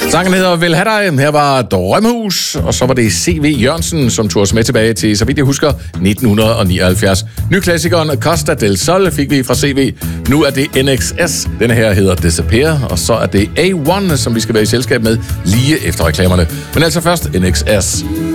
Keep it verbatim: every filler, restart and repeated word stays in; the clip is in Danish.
Sangen hedder Vil have dig. Her var Drømmehus, og så var det C V Jørgensen, som tog os med tilbage til, så vidt jeg husker, nitten nioghalvfjerds. Nyklassikeren Costa del Sol fik vi fra C V. Nu er det N X S. Denne her hedder Disappear, og så er det A one, som vi skal være i selskab med lige efter reklamerne. Men altså først N X S.